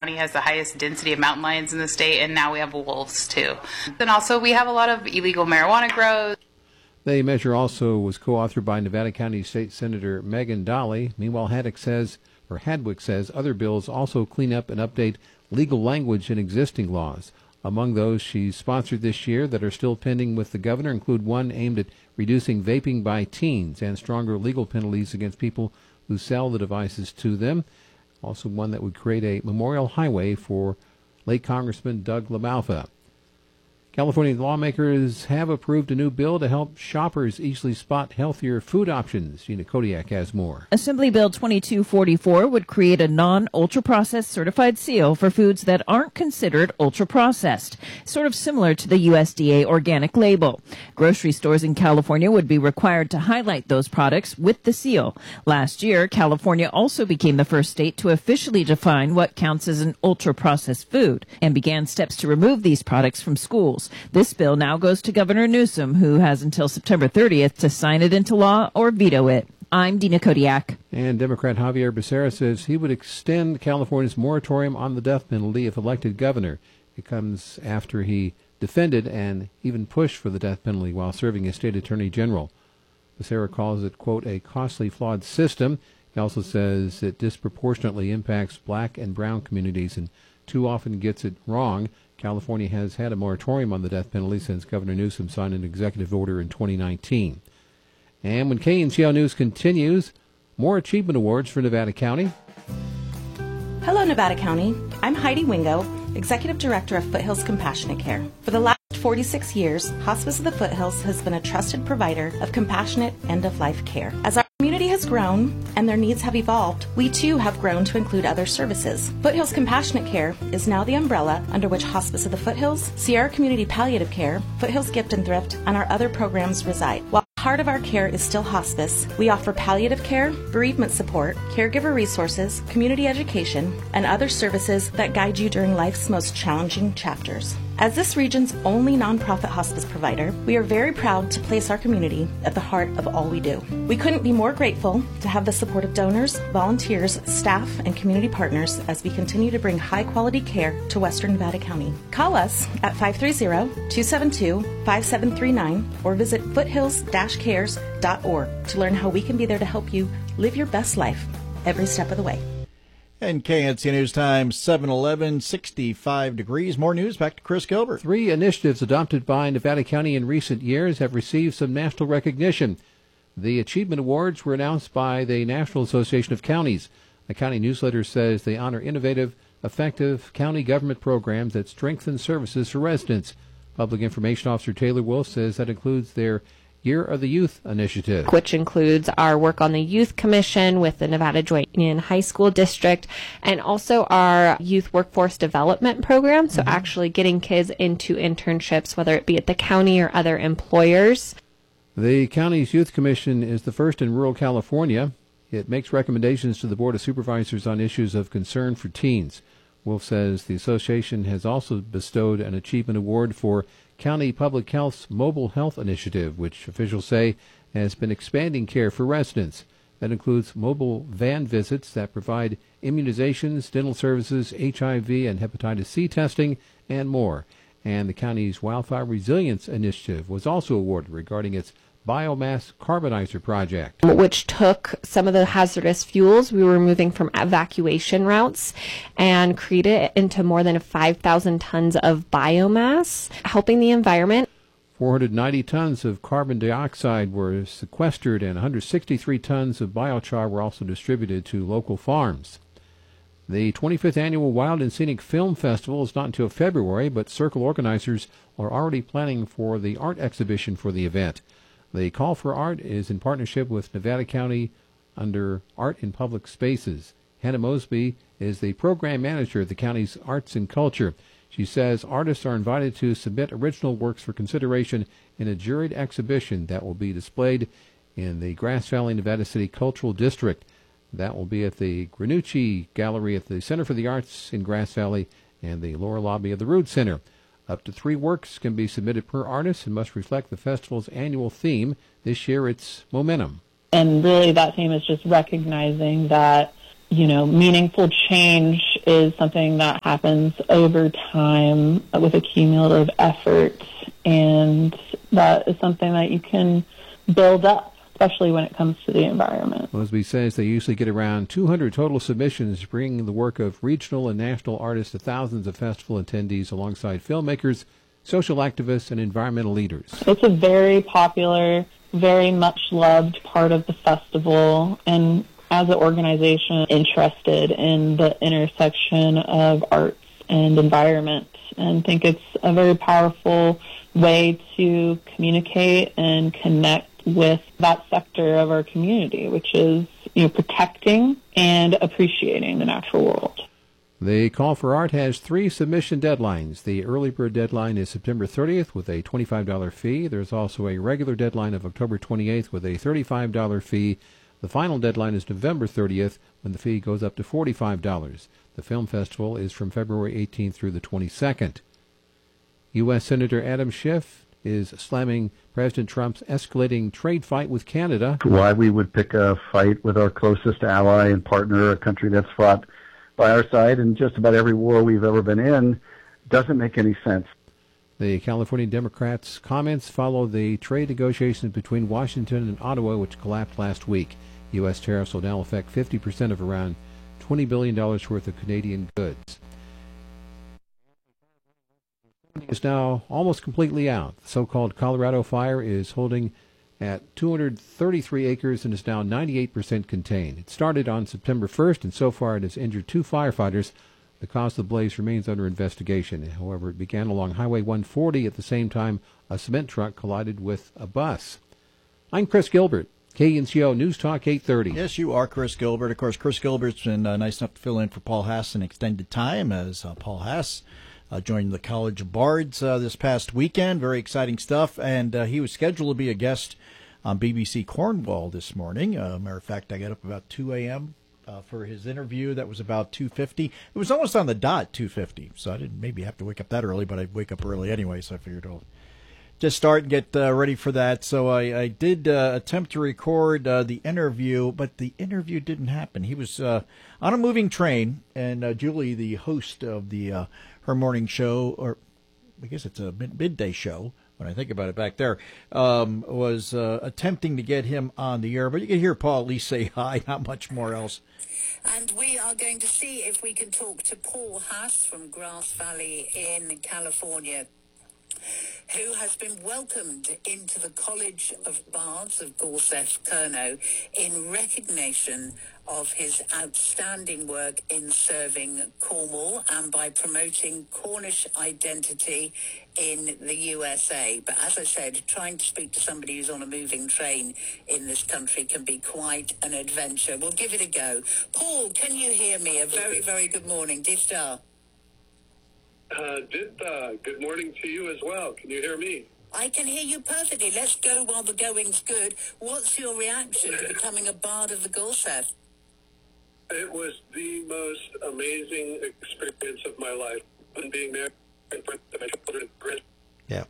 County has the highest density of mountain lions in the state, and now we have wolves too. Then also we have a lot of illegal marijuana grows. The measure also was co-authored by Nevada County State Senator Megan Dahle. Meanwhile, Hadwick says other bills also clean up and update legal language in existing laws. Among those she sponsored this year that are still pending with the governor include one aimed at reducing vaping by teens and stronger legal penalties against people who sell the devices to them. Also one that would create a memorial highway for late Congressman Doug LaMalfa. California lawmakers have approved a new bill to help shoppers easily spot healthier food options. Gina Kodiak has more. Assembly Bill 2244 would create a non-ultra-processed certified seal for foods that aren't considered ultra-processed, sort of similar to the USDA organic label. Grocery stores in California would be required to highlight those products with the seal. Last year, California also became the first state to officially define what counts as an ultra-processed food and began steps to remove these products from schools. This bill now goes to Governor Newsom, who has until September 30th to sign it into law or veto it. I'm Dina Kodiak. And Democrat Javier Becerra says he would extend California's moratorium on the death penalty if elected governor. It comes after he defended and even pushed for the death penalty while serving as state attorney general. Becerra calls it, quote, a costly, flawed system. He also says it disproportionately impacts black and brown communities and too often gets it wrong. California has had a moratorium on the death penalty since Governor Newsom signed an executive order in 2019. And when KNCO News continues, more achievement awards for Nevada County. Hello, Nevada County. I'm Heidi Wingo, Executive Director of Foothills Compassionate Care. For the last 46 years, Hospice of the Foothills has been a trusted provider of compassionate end-of-life care. As our community has grown and their needs have evolved, we too have grown to include other services. Foothills Compassionate Care is now the umbrella under which Hospice of the Foothills, Sierra Community Palliative Care, Foothills Gift and Thrift, and our other programs reside. While part of our care is still hospice, we offer palliative care, bereavement support, caregiver resources, community education, and other services that guide you during life's most challenging chapters. As this region's only nonprofit hospice provider, we are very proud to place our community at the heart of all we do. We couldn't be more grateful to have the support of donors, volunteers, staff, and community partners as we continue to bring high-quality care to Western Nevada County. Call us at 530-272-5739 or visit foothills-cares.org to learn how we can be there to help you live your best life every step of the way. And KNC News Time, 7:11, 65 degrees. More news. Back to Chris Gilbert. 3 initiatives adopted by Nevada County in recent years have received some national recognition. The Achievement Awards were announced by the National Association of Counties. A county newsletter says they honor innovative, effective county government programs that strengthen services for residents. Public Information Officer Taylor Wolf says that includes their Year of the Youth initiative, which includes our work on the Youth Commission with the Nevada Joint Union High School District, and also our Youth Workforce Development Program, so actually getting kids into internships, whether it be at the county or other employers. The county's Youth Commission is the first in rural California. It makes recommendations to the Board of Supervisors on issues of concern for teens. Wolf says the association has also bestowed an achievement award for County Public Health's Mobile Health Initiative, which officials say has been expanding care for residents. That includes mobile van visits that provide immunizations, dental services, HIV and hepatitis C testing, and more. And the county's Wildfire Resilience Initiative was also awarded regarding its biomass carbonizer project, which took some of the hazardous fuels we were moving from evacuation routes and created it into more than 5,000 tons of biomass, helping the environment. 490 tons of carbon dioxide were sequestered and 163 tons of biochar were also distributed to local farms. The 25th Annual Wild and Scenic Film Festival is not until February, but Circle organizers are already planning for the art exhibition for the event. The Call for Art is in partnership with Nevada County under Art in Public Spaces. Hannah Mosby is the program manager at the county's Arts and Culture. She says artists are invited to submit original works for consideration in a juried exhibition that will be displayed in the Grass Valley, Nevada City Cultural District. That will be at the Granucci Gallery at the Center for the Arts in Grass Valley and the lower lobby of the Rood Center. Up to 3 works can be submitted per artist and must reflect the festival's annual theme. This year it's Momentum. And really that theme is just recognizing that, meaningful change is something that happens over time with a cumulative effort, and that is something that you can build up, especially when it comes to the environment. Mosby says they usually get around 200 total submissions, bringing the work of regional and national artists to thousands of festival attendees alongside filmmakers, social activists, and environmental leaders. It's a very popular, very much loved part of the festival, and as an organization interested in the intersection of arts and environment, and think it's a very powerful way to communicate and connect with that sector of our community, which is, protecting and appreciating the natural world. The Call for Art has 3 submission deadlines. The early bird deadline is September 30th with a $25 fee. There's also a regular deadline of October 28th with a $35 fee. The final deadline is November 30th when the fee goes up to $45. The film festival is from February 18th through the 22nd. U.S. Senator Adam Schiff is slamming President Trump's escalating trade fight with Canada. Why we would pick a fight with our closest ally and partner, a country that's fought by our side in just about every war we've ever been in, doesn't make any sense. The California Democrats' comments follow the trade negotiations between Washington and Ottawa, which collapsed last week. U.S. tariffs will now affect 50% of around $20 billion worth of Canadian goods. It's now almost completely out. The so-called Colorado fire is holding at 233 acres and is now 98% contained. It started on September 1st, and so far it has injured 2 firefighters. The cause of the blaze remains under investigation. However, it began along Highway 140 at the same time a cement truck collided with a bus. I'm Chris Gilbert, KNCO News Talk 830. Yes, you are Chris Gilbert. Of course, Chris Gilbert's been nice enough to fill in for Paul Haas an extended time as Paul Haas joined the College of Bards this past weekend. Very exciting stuff. And he was scheduled to be a guest on BBC Cornwall this morning. Matter of fact, I got up about 2 a.m. For his interview. That was about 2:50. It was almost on the dot, 2:50. So I didn't maybe have to wake up that early, but I'd wake up early anyway. So I figured I'll just start and get ready for that. So I did attempt to record the interview, but the interview didn't happen. He was on a moving train, and Julie, the host of the her morning show, or I guess it's a midday show, when I think about it back there, was attempting to get him on the air. But you can hear Paul at least say hi, not much more else. And we are going to see if we can talk to Paul Haas from Grass Valley in California, who has been welcomed into the College of Bards of Gorseth-Kerno in recognition of his outstanding work in serving Cornwall and by promoting Cornish identity in the USA. But as I said, trying to speak to somebody who's on a moving train in this country can be quite an adventure. We'll give it a go. Paul, can you hear me? A very, very good morning. Distar. Good morning to you as well. Can you hear me? I can hear you perfectly. Let's go while the going's good. What's your reaction to becoming a bard of the Gorseth? It was the most amazing experience of my life. And being there in front of my children, yeah,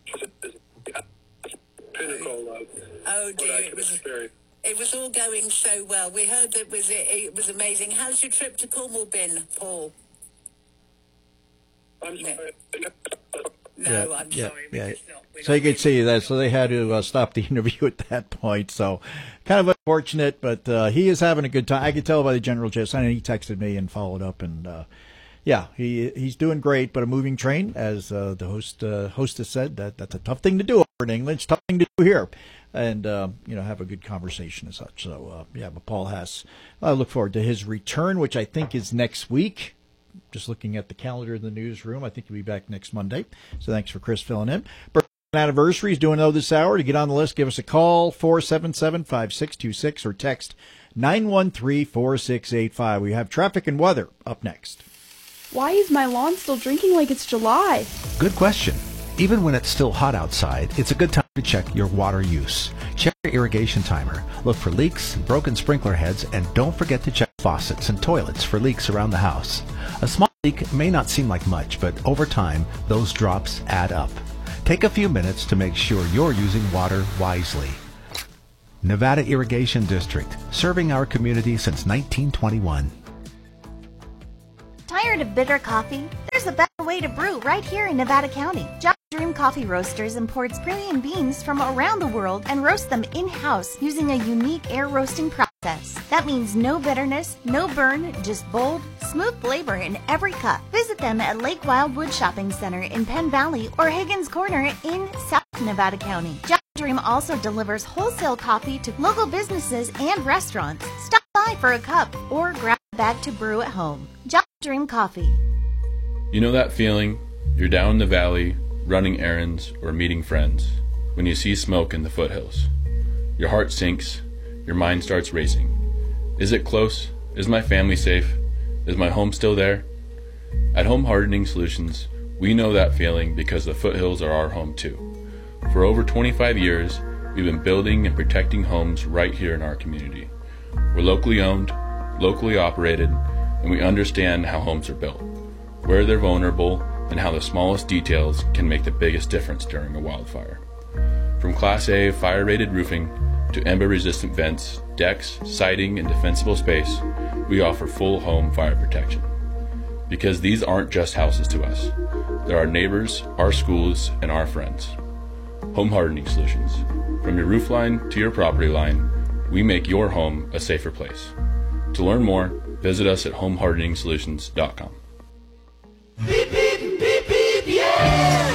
pinnacle of dear, what I could experience. It was all going so well. We heard that it was amazing. How's your trip to Cornwall been, Paul? I'm sorry. No, I'm sorry. Yeah. So you could see that. So they had to stop the interview at that point. So kind of unfortunate, but he is having a good time. I could tell by the general gist. I know he texted me and followed up, and he's doing great. But a moving train, as the hostess said, that's a tough thing to do over in England. It's a tough thing to do here, and have a good conversation and such. So but Paul Haas, I look forward to his return, which I think is next week. Just looking at the calendar in the newsroom, I think he'll be back next Monday. So thanks for Chris filling in. Birthday anniversary is doing this hour. To get on the list, give us a call, 477-5626, or text 913-4685. We have traffic and weather up next. Why is my lawn still drinking like it's July? Good question. Even when it's still hot outside, it's a good time to check your water use. Check your irrigation timer. Look for leaks, broken sprinkler heads, and don't forget to check faucets and toilets for leaks around the house. A small leak may not seem like much, but over time, those drops add up. Take a few minutes to make sure you're using water wisely. Nevada Irrigation District, serving our community since 1921. Tired of bitter coffee? There's a better way to brew right here in Nevada County. Jolly Dream Coffee Roasters imports premium beans from around the world and roasts them in-house using a unique air roasting process. That means no bitterness, no burn, just bold, smooth flavor in every cup. Visit them at Lake Wildwood Shopping Center in Penn Valley or Higgins Corner in South Nevada County. Jolly Dream also delivers wholesale coffee to local businesses and restaurants. Stop by for a cup or grab a bag to brew at home. Jolly Dream Coffee. You know that feeling? You're down in the valley, running errands or meeting friends, when you see smoke in the foothills. Your heart sinks, your mind starts racing. Is it close? Is my family safe? Is my home still there? At Home Hardening Solutions, we know that feeling because the foothills are our home too. For over 25 years, we've been building and protecting homes right here in our community. We're locally owned, locally operated, and we understand how homes are built, where they're vulnerable, and how the smallest details can make the biggest difference during a wildfire. From Class A fire-rated roofing to ember-resistant vents, decks, siding, and defensible space, we offer full home fire protection. Because these aren't just houses to us. They're our neighbors, our schools, and our friends. Home Hardening Solutions. From your roof line to your property line, we make your home a safer place. To learn more, visit us at homehardeningsolutions.com. Beep, beep, beep, beep, yeah!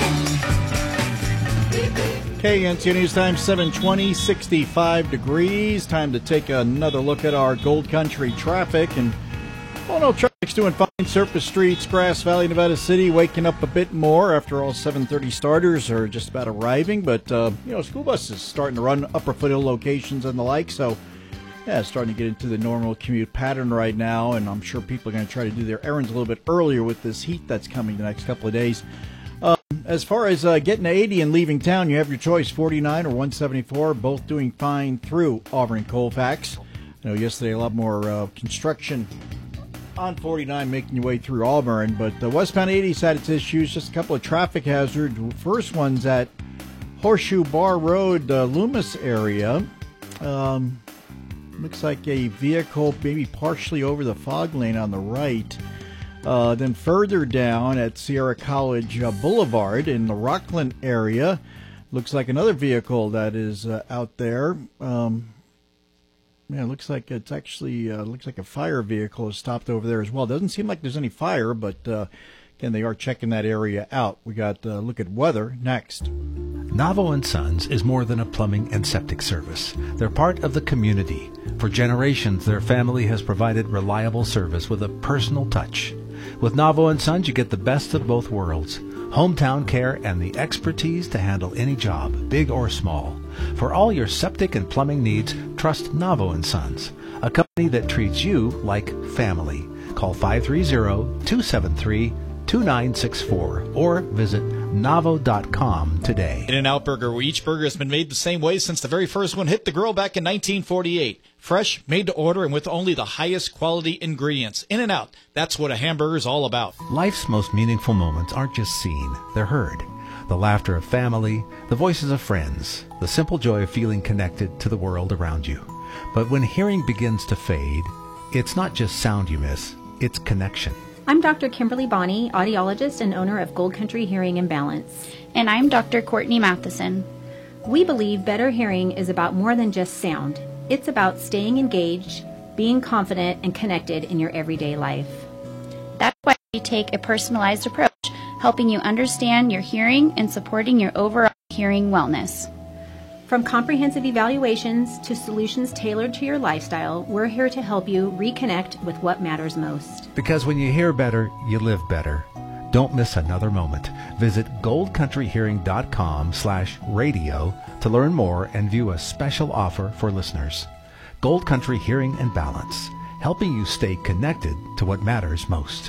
KNC News Time, 7:20, 65 degrees. Time to take another look at our Gold Country traffic. And, oh no, traffic's doing fine. Surface streets, Grass Valley, Nevada City, waking up a bit more after all 7:30 starters are just about arriving. But, school buses starting to run upper foothill locations and the like. So, yeah, starting to get into the normal commute pattern right now. And I'm sure people are going to try to do their errands a little bit earlier with this heat that's coming the next couple of days. As far as getting to 80 and leaving town, you have your choice, 49 or 174, both doing fine through Auburn and Colfax. I know yesterday a lot more construction on 49 making your way through Auburn, but westbound 80's had its issues, just a couple of traffic hazards. First one's at Horseshoe Bar Road, Loomis area. Looks like a vehicle maybe partially over the fog lane on the right. Then further down at Sierra College Boulevard in the Rockland area, looks like another vehicle that is out there. It looks like it's actually looks like a fire vehicle is stopped over there as well. Doesn't seem like there's any fire, but again, they are checking that area out. We got look at weather next. Navo & Sons is more than a plumbing and septic service. They're part of the community. For generations, their family has provided reliable service with a personal touch. With Navo & Sons, you get the best of both worlds. Hometown care and the expertise to handle any job, big or small. For all your septic and plumbing needs, trust Navo & Sons, a company that treats you like family. Call 530-273-2964 or visit Navo.com today. In-N-Out Burger, where each burger has been made the same way since the very first one hit the grill back in 1948. Fresh, made to order, and with only the highest quality ingredients. In-N-Out, that's what a hamburger is all about. Life's most meaningful moments aren't just seen, they're heard. The laughter of family, the voices of friends, the simple joy of feeling connected to the world around you. But when hearing begins to fade, it's not just sound you miss, it's connection. I'm Dr. Kimberly Bonney, audiologist and owner of Gold Country Hearing and Balance. And I'm Dr. Courtney Matheson. We believe better hearing is about more than just sound. It's about staying engaged, being confident, and connected in your everyday life. That's why we take a personalized approach, helping you understand your hearing and supporting your overall hearing wellness. From comprehensive evaluations to solutions tailored to your lifestyle, we're here to help you reconnect with what matters most. Because when you hear better, you live better. Don't miss another moment. Visit goldcountryhearing.com/radio to learn more and view a special offer for listeners. Gold Country Hearing and Balance, helping you stay connected to what matters most.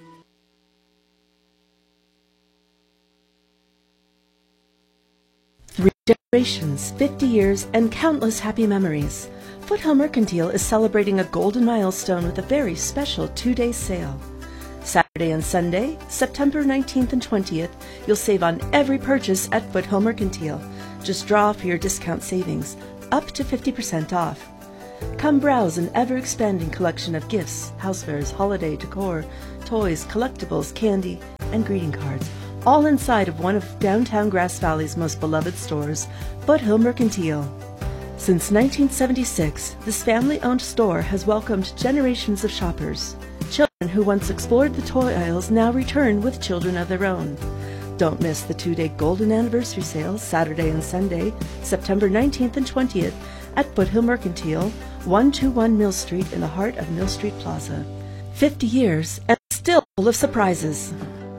Generations, 50 years, and countless happy memories. Foothill Mercantile is celebrating a golden milestone with a very special 2-day sale. Saturday and Sunday, September 19th and 20th, you'll save on every purchase at Foothill Mercantile. Just draw for your discount savings, up to 50% off. Come browse an ever-expanding collection of gifts, housewares, holiday decor, toys, collectibles, candy, and greeting cards, all inside of one of downtown Grass Valley's most beloved stores, Foothill Mercantile. Since 1976, this family-owned store has welcomed generations of shoppers. Children who once explored the toy aisles now return with children of their own. Don't miss the 2-day Golden Anniversary Sale, Saturday and Sunday, September 19th and 20th, at Foothill Mercantile, 121 Mill Street in the heart of Mill Street Plaza. 50 years and still full of surprises.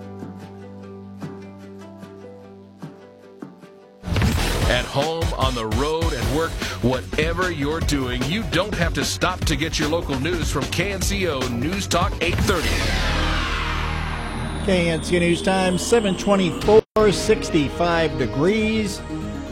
At home, on the road, at work, whatever you're doing, you don't have to stop to get your local news from KNCO News Talk 830. KNCO News Time, 7:24, 65 degrees.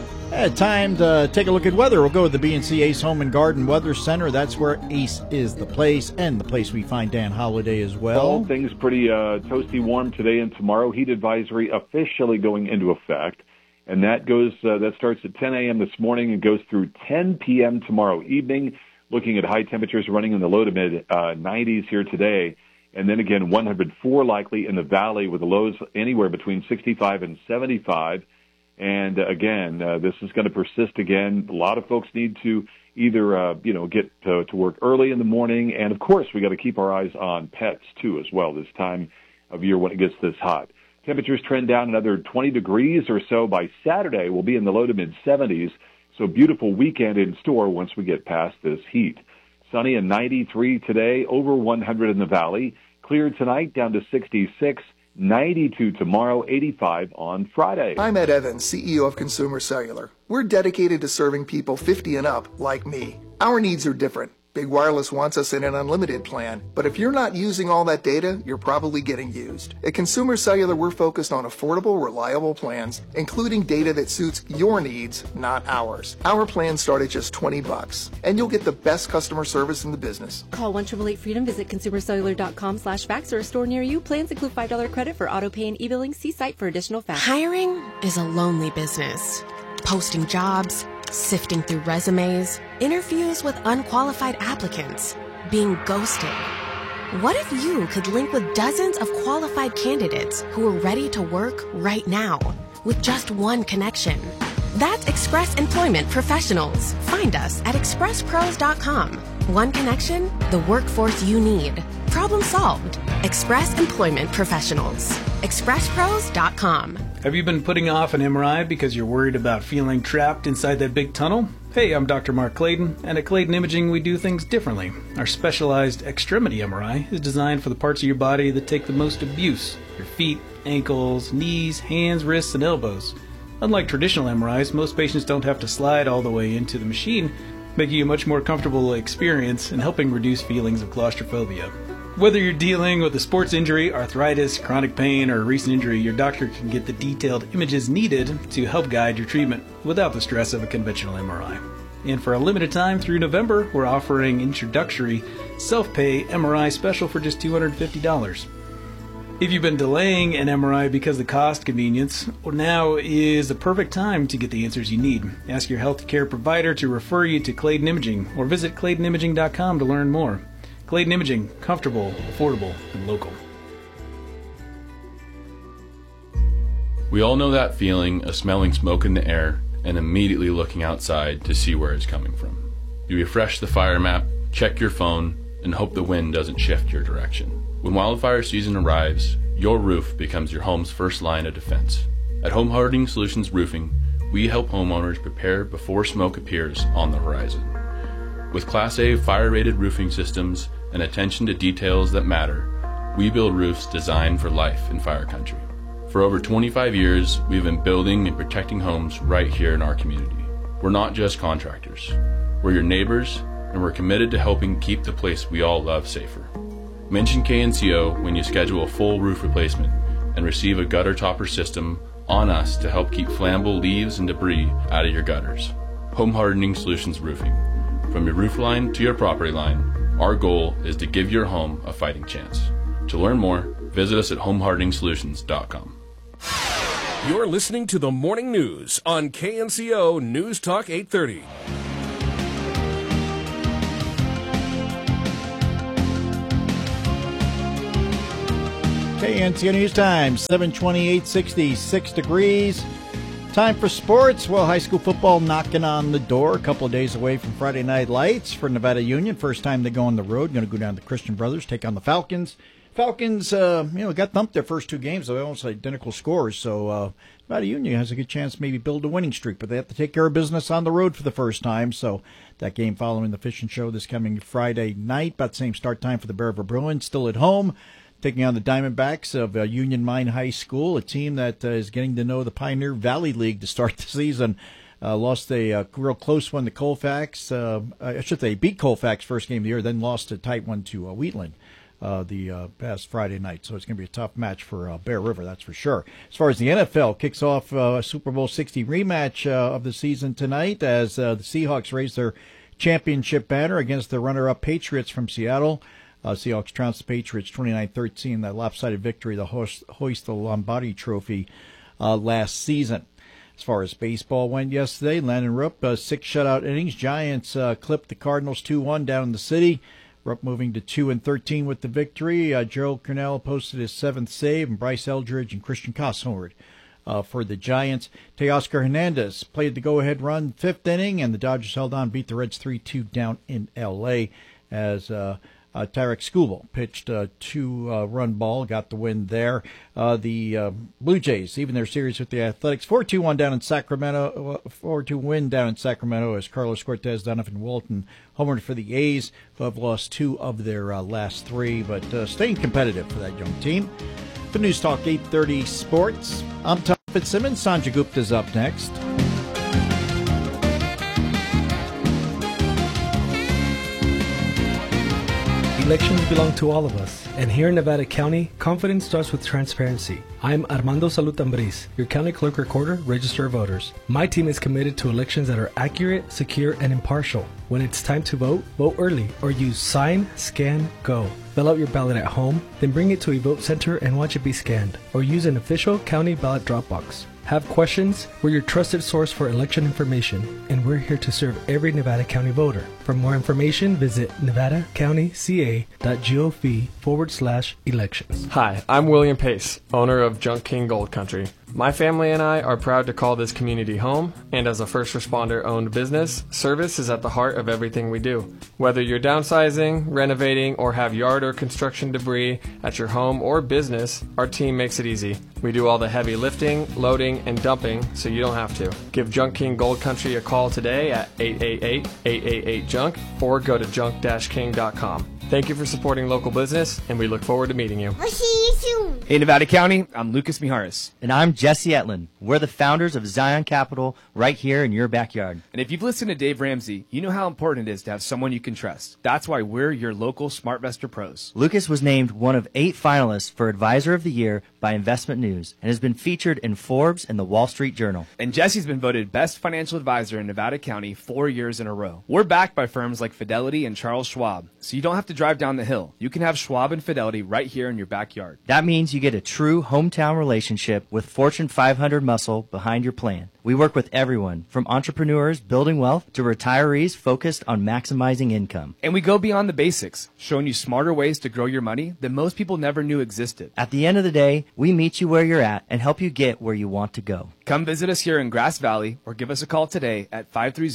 Time to take a look at weather. We'll go with the BNC Ace Home and Garden Weather Center. That's where Ace is the place, and the place we find Dan Holliday as well. Things pretty toasty warm today and tomorrow. Heat advisory officially going into effect. And that starts at 10 a.m. this morning and goes through 10 p.m. tomorrow evening, looking at high temperatures running in the low to mid 90s here today. And then again, 104 likely in the valley with the lows anywhere between 65 and 75. And again, this is going to persist again. A lot of folks need to either, get to work early in the morning. And of course, we got to keep our eyes on pets too as well this time of year when it gets this hot. Temperatures trend down another 20 degrees or so by Saturday. We'll be in the low to mid 70s. So beautiful weekend in store once we get past this heat. Sunny and 93 today, over 100 in the valley. Cleared tonight down to 66, 92 tomorrow, 85 on Friday. I'm Ed Evans, CEO of Consumer Cellular. We're dedicated to serving people 50 and up like me. Our needs are different. Big Wireless wants us in an unlimited plan, but if you're not using all that data, you're probably getting used. At Consumer Cellular, we're focused on affordable, reliable plans, including data that suits your needs, not ours. Our plans start at just $20, and you'll get the best customer service in the business. Call 1-888-FREEDOM, visit consumercellular.com/facts or a store near you. Plans include $5 credit for auto pay and e-billing. See site for additional facts. Hiring is a lonely business. Posting jobs, sifting through resumes, interviews with unqualified applicants, being ghosted. What if you could link with dozens of qualified candidates who are ready to work right now with just one connection? That's Express Employment Professionals. Find us at expresspros.com. One connection, the workforce you need. Problem solved. Express Employment Professionals. expresspros.com. Have you been putting off an MRI because you're worried about feeling trapped inside that big tunnel? Hey, I'm Dr. Mark Clayton, and at Clayton Imaging we do things differently. Our specialized extremity MRI is designed for the parts of your body that take the most abuse: your feet, ankles, knees, hands, wrists, and elbows. Unlike traditional MRIs, most patients don't have to slide all the way into the machine, making you a much more comfortable experience and helping reduce feelings of claustrophobia. Whether you're dealing with a sports injury, arthritis, chronic pain, or a recent injury, your doctor can get the detailed images needed to help guide your treatment without the stress of a conventional MRI. And for a limited time through November, we're offering introductory self-pay MRI special for just $250. If you've been delaying an MRI because of the cost convenience, well, now is the perfect time to get the answers you need. Ask your healthcare provider to refer you to Clayton Imaging or visit ClaytonImaging.com to learn more. Clayton Imaging, comfortable, affordable, and local. We all know that feeling of smelling smoke in the air and immediately looking outside to see where it's coming from. You refresh the fire map, check your phone, and hope the wind doesn't shift your direction. When wildfire season arrives, your roof becomes your home's first line of defense. At Home Hardening Solutions Roofing, we help homeowners prepare before smoke appears on the horizon. With Class A fire-rated roofing systems and attention to details that matter, we build roofs designed for life in fire country. For over 25 years, we've been building and protecting homes right here in our community. We're not just contractors. We're your neighbors, and we're committed to helping keep the place we all love safer. Mention KNCO when you schedule a full roof replacement and receive a gutter topper system on us to help keep flammable leaves and debris out of your gutters. Home Hardening Solutions Roofing. From your roof line to your property line, our goal is to give your home a fighting chance. To learn more, visit us at homehardeningsolutions.com. You're listening to the Morning News on KNCO News Talk 830. KNCO News Time, 7:28, 66 degrees. Time for sports. Well, high school football knocking on the door. A couple of days away from Friday Night Lights for Nevada Union. First time they go on the road. Going to go down to Christian Brothers, take on the Falcons. Falcons, got thumped their first two games. They almost identical scores. So Nevada Union has a good chance to maybe build a winning streak, but they have to take care of business on the road for the first time. So that game following the Fish and Show this coming Friday night. About the same start time for the Bear River Bruins. Still at home, taking on the Diamondbacks of Union Mine High School, a team that is getting to know the Pioneer Valley League to start the season. Lost a real close one to Colfax. I should say beat Colfax first game of the year, then lost a tight one to Wheatland the past Friday night. So it's going to be a tough match for Bear River, that's for sure. As far as the NFL, kicks off Super Bowl 60 rematch of the season tonight as the Seahawks raise their championship banner against the runner-up Patriots from Seattle. Seahawks trounced the Patriots 29-13, that lopsided victory to hoist the Lombardi Trophy last season. As far as baseball went yesterday, Landon Rupp, 6 shutout innings. Giants clipped the Cardinals 2-1 down in the city. Rupp moving to 2-13 with the victory. Gerald Cornell posted his 7th save, and Bryce Eldridge and Christian Koss homered for the Giants. Teoscar Hernandez played the go-ahead run 5th inning, and the Dodgers held on, beat the Reds 3-2 down in L.A. as Tarek Skubal pitched a 2-run ball, got the win there. The Blue Jays even their series with the Athletics, 4-2 down in Sacramento, 4-2 win down in Sacramento as Carlos Cortez, Donovan Walton homered for the A's, who have lost 2 of their last 3, but staying competitive for that young team. For News Talk 830 Sports, I'm Tom Fitzsimmons. Sanjay Gupta's up next. Elections belong to all of us, and here in Nevada County, confidence starts with transparency. I'm Armando Salutambriz, your County Clerk Recorder, Register of Voters. My team is committed to elections that are accurate, secure, and impartial. When it's time to vote, vote early or use Sign, Scan, Go. Fill out your ballot at home, then bring it to a vote center and watch it be scanned, or use an official county ballot drop box. Have questions? We're your trusted source for election information, and we're here to serve every Nevada County voter. For more information, visit nevadacountyca.gov/elections. Hi, I'm William Pace, owner of Junk King Gold Country. My family and I are proud to call this community home, and as a first responder-owned business, service is at the heart of everything we do. Whether you're downsizing, renovating, or have yard or construction debris at your home or business, our team makes it easy. We do all the heavy lifting, loading, and dumping, so you don't have to. Give Junk King Gold Country a call today at 888-888-JUNK or go to junk-king.com. Thank you for supporting local business, and we look forward to meeting you. We'll see you soon. Hey, Nevada County, I'm Lucas Mijares. And I'm Jesse Etlin. We're the founders of Zion Capital right here in your backyard. And if you've listened to Dave Ramsey, you know how important it is to have someone you can trust. That's why we're your local SmartVestor pros. Lucas was named one of 8 finalists for Advisor of the Year by Investment News and has been featured in Forbes and the Wall Street Journal. And Jesse's been voted Best Financial Advisor in Nevada County 4 years in a row. We're backed by firms like Fidelity and Charles Schwab, so you don't have to drive down the hill. You can have Schwab and Fidelity right here in your backyard. That means you get a true hometown relationship with Fortune 500 muscle behind your plan. We work with everyone, from entrepreneurs building wealth to retirees focused on maximizing income. And we go beyond the basics, showing you smarter ways to grow your money that most people never knew existed. At the end of the day, we meet you where you're at and help you get where you want to go. Come visit us here in Grass Valley or give us a call today at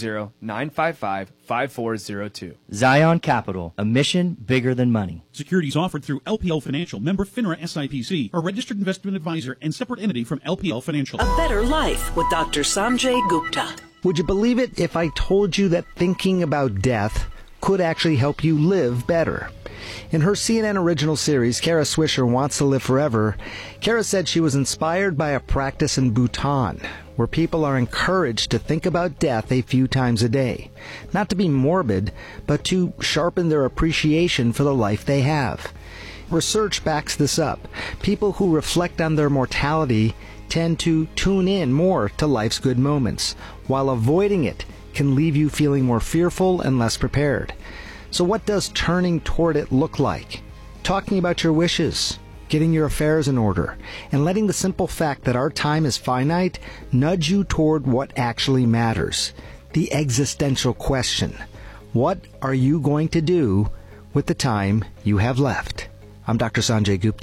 530-955-5402. Zion Capital, a mission bigger than money. Securities offered through LPL Financial, member FINRA SIPC, a registered investment advisor and separate entity from LPL Financial. A better life with Dr. Sanjay Gupta. Would you believe it if I told you that thinking about death could actually help you live better? In her CNN original series, Kara Swisher Wants to Live Forever, Kara said she was inspired by a practice in Bhutan, where people are encouraged to think about death a few times a day. Not to be morbid, but to sharpen their appreciation for the life they have. Research backs this up. People who reflect on their mortality tend to tune in more to life's good moments, while avoiding it can leave you feeling more fearful and less prepared. So what does turning toward it look like? Talking about your wishes, getting your affairs in order, and letting the simple fact that our time is finite nudge you toward what actually matters. The existential question. What are you going to do with the time you have left? I'm Dr. Sanjay Gupta.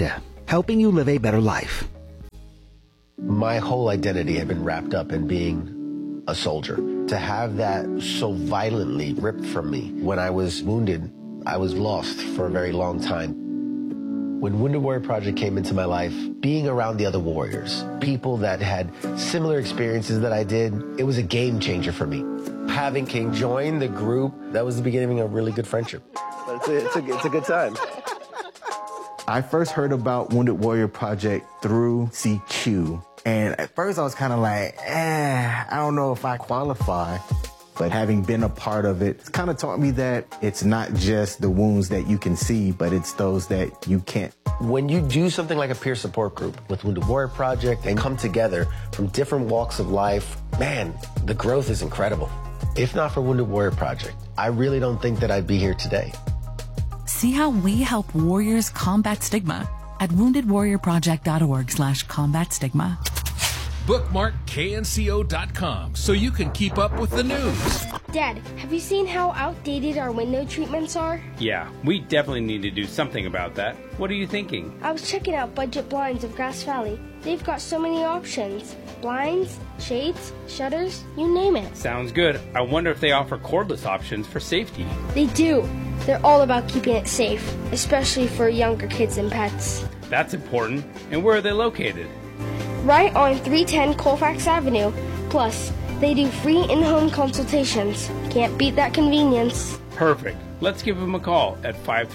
helping you live a better life. My whole identity had been wrapped up in being a soldier. To have that so violently ripped from me when I was wounded, I was lost for a very long time. When Wounded Warrior Project came into my life, being around the other warriors, people that had similar experiences that I did, it was a game changer for me. Having King join the group, that was the beginning of a really good friendship. But it's a good time. I first heard about Wounded Warrior Project through CQ. And at first I was kind of like, I don't know if I qualify. But having been a part of it, it's kind of taught me that it's not just the wounds that you can see, but it's those that you can't. When you do something like a peer support group with Wounded Warrior Project and come together from different walks of life, man, the growth is incredible. If not for Wounded Warrior Project, I really don't think that I'd be here today. See how we help warriors combat stigma at woundedwarriorproject.org/combat stigma. Bookmark KNCO.com so you can keep up with the news. Dad, have you seen how outdated our window treatments are? Yeah, we definitely need to do something about that. What are you thinking? I was checking out Budget Blinds of Grass Valley. They've got so many options. Blinds, shades, shutters, you name it. Sounds good. I wonder if they offer cordless options for safety. They do. They're all about keeping it safe, especially for younger kids and pets. That's important. And where are they located? Right on 310 Colfax Avenue. Plus, they do free in-home consultations. Can't beat that convenience. Perfect. Let's give them a call at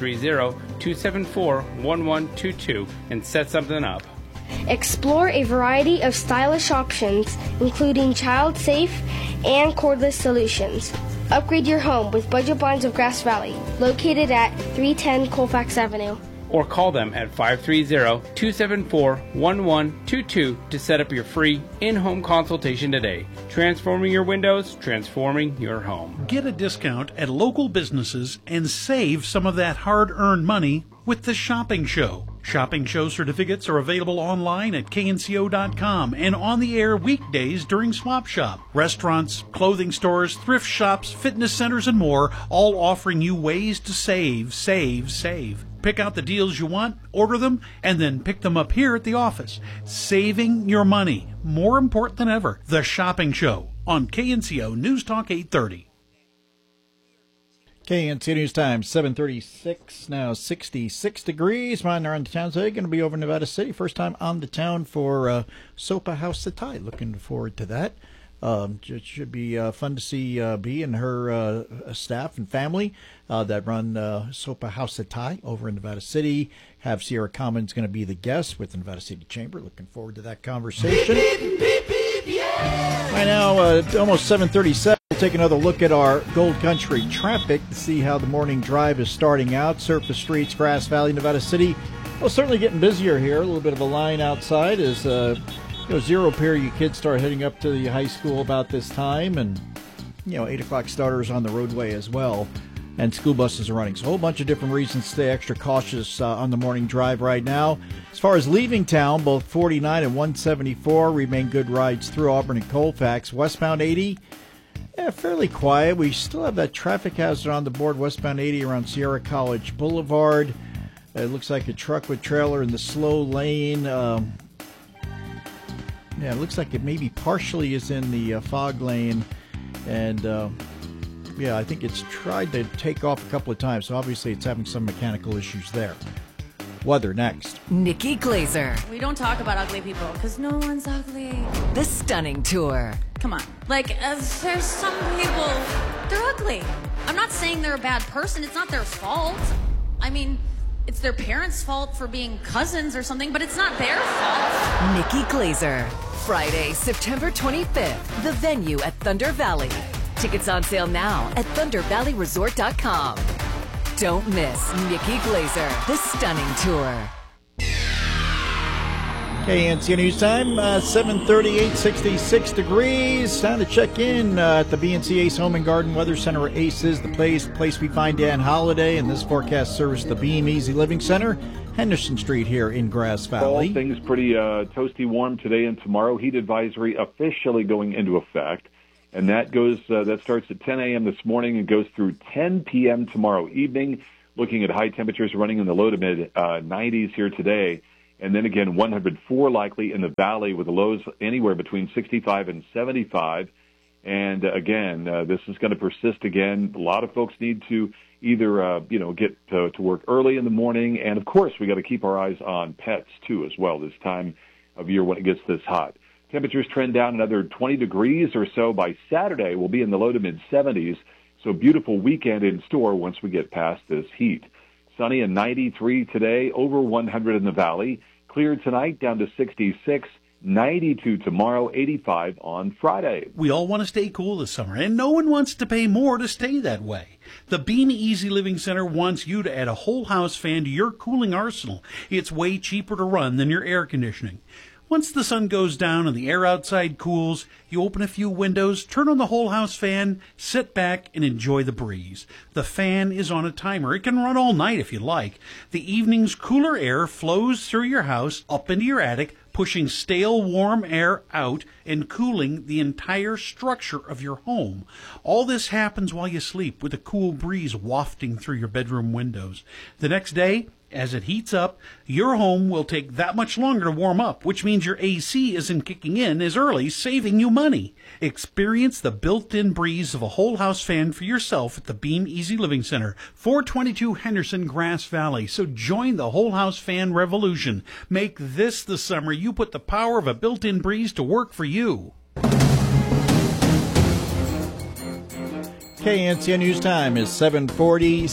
530-274-1122 and set something up. Explore a variety of stylish options, including child-safe and cordless solutions. Upgrade your home with Budget Blinds of Grass Valley, located at 310 Colfax Avenue. Or call them at 530-274-1122 to set up your free in-home consultation today. Transforming your windows, transforming your home. Get a discount at local businesses and save some of that hard-earned money with the Shopping Show. Shopping Show certificates are available online at knco.com and on the air weekdays during Swap Shop. Restaurants, clothing stores, thrift shops, fitness centers, and more, all offering you ways to save. Pick out the deals you want, order them, and then pick them up here at the office. Saving your money, more important than ever. The Shopping Show on KNCO News Talk 830. KNCO News Time, 7:36, now 66 degrees. Mine are on the town today. Going to be over Nevada City. First time on the town for Sopa House Satai. Looking forward to that. It should be fun to see Bea and her staff and family that run Sopa House Satai over in Nevada City. Have Sierra Commons going to be the guest with the Nevada City Chamber. Looking forward to that conversation. Right now, almost 7:37. We'll take another look at our Gold Country traffic to see how the morning drive is starting out. Surface streets, Grass Valley, Nevada City. Well, certainly getting busier here. A little bit of a line outside as zero period kids start heading up to the high school about this time, and 8 o'clock starters on the roadway as well, and school buses are running. So a whole bunch of different reasons to stay extra cautious on the morning drive right now. As far as leaving town, both 49 and 174 remain good rides through Auburn and Colfax. Westbound 80, fairly quiet. We still have that traffic hazard on the board, westbound 80 around Sierra College Boulevard. It looks like a truck with trailer in the slow lane. It looks like it maybe partially is in the fog lane. And, I think it's tried to take off a couple of times. So obviously it's having some mechanical issues there. Weather next. Nikki Glazer. We don't talk about ugly people because no one's ugly. The Stunning Tour. Come on. There's some people, they're ugly. I'm not saying they're a bad person. It's not their fault. I mean, it's their parents' fault for being cousins or something, but it's not their fault. Nikki Glazer. Friday, September 25th. The venue at Thunder Valley. Tickets on sale now at ThunderValleyResort.com. Don't miss Nikki Glazer, The Stunning Tour. KNCO News Time, 7:38, 66 degrees. Time to check in at the BNC Ace Home and Garden Weather Center, where Ace is the place we find Dan Holiday, and this forecast serves the Beam Easy Living Center, Henderson Street here in Grass Valley. All things pretty toasty warm today and tomorrow. Heat advisory officially going into effect, and that starts at 10 a.m. this morning and goes through 10 p.m. tomorrow evening. Looking at high temperatures running in the low to mid 90s here today. And then again, 104 likely in the valley with the lows anywhere between 65 and 75. And again, this is going to persist again. A lot of folks need to either, get to work early in the morning. And of course, we got to keep our eyes on pets too as well this time of year when it gets this hot. Temperatures trend down another 20 degrees or so by Saturday. We'll be in the low to mid 70s. So beautiful weekend in store once we get past this heat. Sunny and 93 today, over 100 in the valley. Clear tonight down to 66, 92 tomorrow, 85 on Friday. We all want to stay cool this summer, and no one wants to pay more to stay that way. The Beam Easy Living Center wants you to add a whole house fan to your cooling arsenal. It's way cheaper to run than your air conditioning. Once the sun goes down and the air outside cools, you open a few windows, turn on the whole house fan, sit back, and enjoy the breeze. The fan is on a timer. It can run all night if you like. The evening's cooler air flows through your house, up into your attic, pushing stale, warm air out and cooling the entire structure of your home. All this happens while you sleep with a cool breeze wafting through your bedroom windows. The next day, as it heats up, your home will take that much longer to warm up, which means your AC isn't kicking in as early, saving you money. Experience the built-in breeze of a whole house fan for yourself at the Beam Easy Living Center, 422 Henderson, Grass Valley. So join the whole house fan revolution. Make this the summer you put the power of a built-in breeze to work for you. KNCO News Time is 7:40,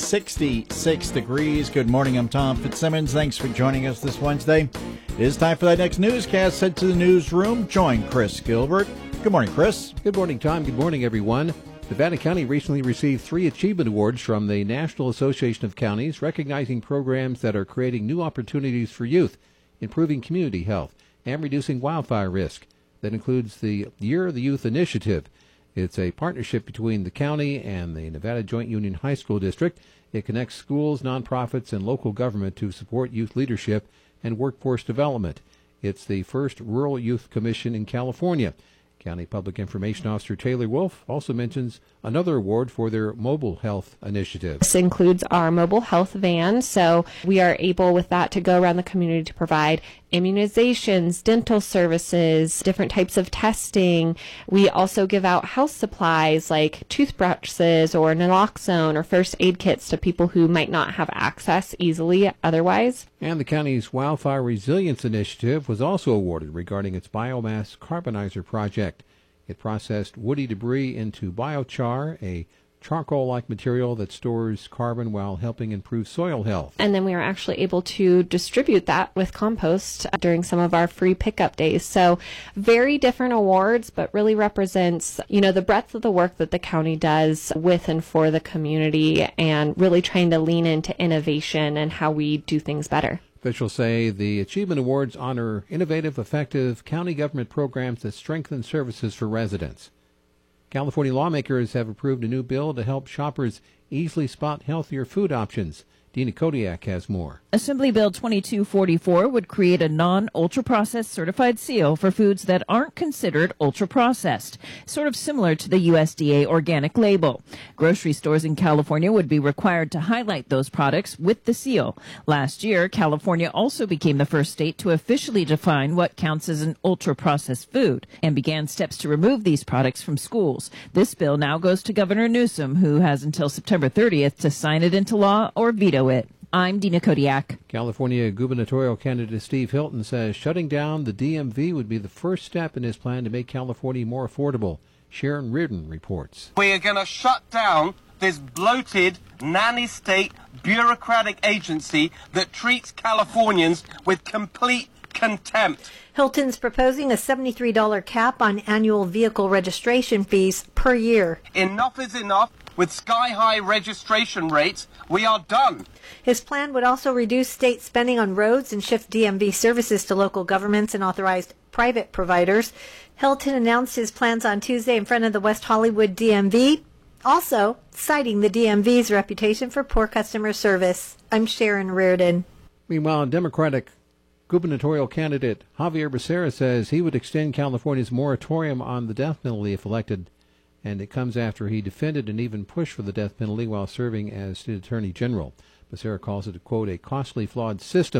66 degrees. Good morning, I'm Tom Fitzsimmons. Thanks for joining us this Wednesday. It is time for that next newscast. Head to the newsroom. Join Chris Gilbert. Good morning, Chris. Good morning, Tom. Good morning, everyone. Nevada County recently received 3 achievement awards from the National Association of Counties, recognizing programs that are creating new opportunities for youth, improving community health, and reducing wildfire risk. That includes the Year of the Youth Initiative. It's a partnership between the county and the Nevada Joint Union High School District. It connects schools, nonprofits, and local government to support youth leadership and workforce development. It's the first Rural Youth Commission in California. County Public Information Officer Taylor Wolf also mentions another award for their mobile health initiative. This includes our mobile health van, so we are able with that to go around the community to provide immunizations, dental services, different types of testing. We also give out health supplies like toothbrushes or naloxone or first aid kits to people who might not have access easily otherwise. And the county's Wildfire Resilience Initiative was also awarded regarding its biomass carbonizer project. It processed woody debris into biochar, a charcoal-like material that stores carbon while helping improve soil health. And then we are actually able to distribute that with compost during some of our free pickup days. So very different awards, but really represents, the breadth of the work that the county does with and for the community and really trying to lean into innovation and how we do things better. Officials say the Achievement Awards honor innovative, effective county government programs that strengthen services for residents. California lawmakers have approved a new bill to help shoppers easily spot healthier food options. Dina Kodiak has more. Assembly Bill 2244 would create a non-ultra-processed certified seal for foods that aren't considered ultra-processed, sort of similar to the USDA organic label. Grocery stores in California would be required to highlight those products with the seal. Last year, California also became the first state to officially define what counts as an ultra-processed food and began steps to remove these products from schools. This bill now goes to Governor Newsom, who has until September 30th to sign it into law or veto it. I'm Dina Kodiak. California gubernatorial candidate Steve Hilton says shutting down the DMV would be the first step in his plan to make California more affordable. Sharon Reardon reports. We are going to shut down this bloated, nanny-state, bureaucratic agency that treats Californians with complete contempt. Hilton's proposing a $73 cap on annual vehicle registration fees per year. Enough is enough. With sky-high registration rates, we are done. His plan would also reduce state spending on roads and shift DMV services to local governments and authorized private providers. Hilton announced his plans on Tuesday in front of the West Hollywood DMV, also citing the DMV's reputation for poor customer service. I'm Sharon Reardon. Meanwhile, Democratic gubernatorial candidate Javier Becerra says he would extend California's moratorium on the death penalty if elected, and it comes after he defended and even pushed for the death penalty while serving as state attorney general. Becerra calls it, quote, a costly, flawed system.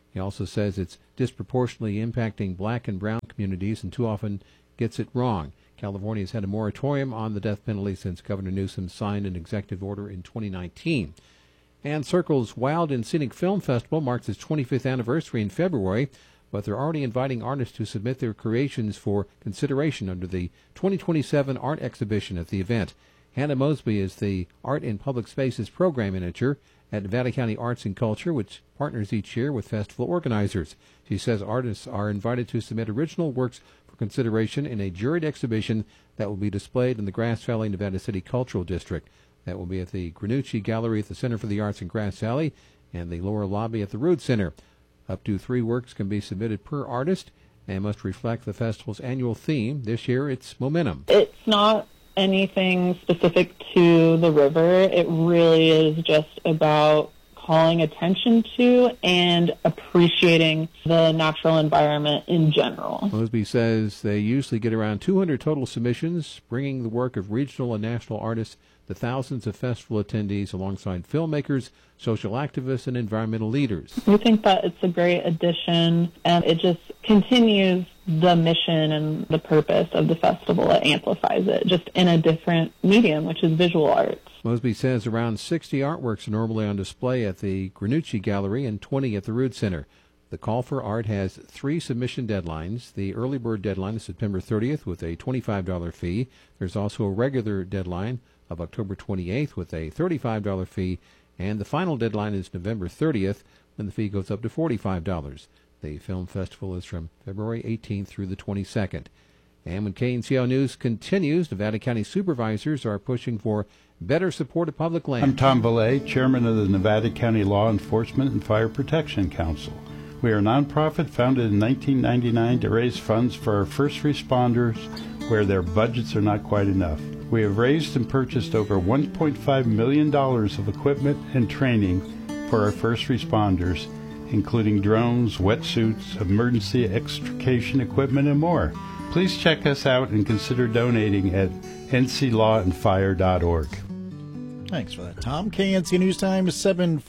He also says it's disproportionately impacting black and brown communities and too often gets it wrong. California has had a moratorium on the death penalty since Governor Newsom signed an executive order in 2019. And Circle's Wild and Scenic Film Festival marks its 25th anniversary in February, but they're already inviting artists to submit their creations for consideration under the 2027 art exhibition at the event. Hannah Mosby is the Art in Public Spaces program manager at Nevada County Arts and Culture, which partners each year with festival organizers. She says artists are invited to submit original works for consideration in a juried exhibition that will be displayed in the Grass Valley, Nevada City Cultural District. That will be at the Granucci Gallery at the Center for the Arts in Grass Valley and the lower lobby at the Rood Center. Up to 3 works can be submitted per artist and must reflect the festival's annual theme. This year it's Momentum. It's not anything specific to the river. It really is just about calling attention to and appreciating the natural environment in general. Mosby says they usually get around 200 total submissions, bringing the work of regional and national artists to thousands of festival attendees alongside filmmakers, social activists, and environmental leaders. We think that it's a great addition, and it just continues the mission and the purpose of the festival. It amplifies it just in a different medium, which is visual arts. Mosby says around 60 artworks are normally on display at the Granucci Gallery and 20 at the Rood Center. The call for art has 3 submission deadlines. The early bird deadline is September 30th with a $25 fee. There's also a regular deadline of October 28th with a $35 fee, and the final deadline is November 30th when the fee goes up to $45. The film festival is from February 18th through the 22nd. And when KNCO News continues, Nevada County supervisors are pushing for better support of public land. I'm Tom Valet, chairman of the Nevada County Law Enforcement and Fire Protection Council. We are a nonprofit founded in 1999 to raise funds for our first responders where their budgets are not quite enough. We have raised and purchased over $1.5 million of equipment and training for our first responders, including drones, wetsuits, emergency extrication equipment, and more. Please check us out and consider donating at nclawandfire.org. Thanks for that, Tom. KNC News Time is